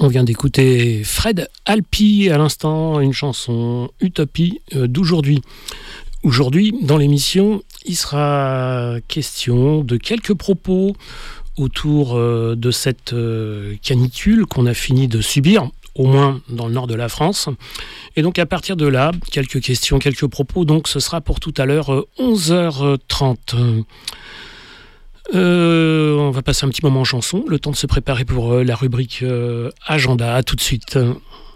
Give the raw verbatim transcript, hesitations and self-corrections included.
On vient d'écouter Fred Alpi à l'instant, une chanson Utopie euh, d'aujourd'hui. Aujourd'hui, dans l'émission, il sera question de quelques propos autour euh, de cette euh, canicule qu'on a fini de subir, au moins dans le nord de la France. Et donc à partir de là, quelques questions, quelques propos. Donc ce sera pour tout à l'heure euh, onze heures trente. Euh, on va passer un petit moment en chanson, le temps de se préparer pour euh, la rubrique euh, agenda. À tout de suite.